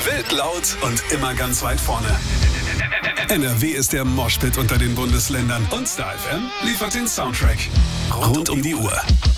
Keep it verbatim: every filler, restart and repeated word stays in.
Wild laut und immer ganz weit vorne. N R W ist der Moshpit unter den Bundesländern und Star F M liefert den Soundtrack rund um die Uhr.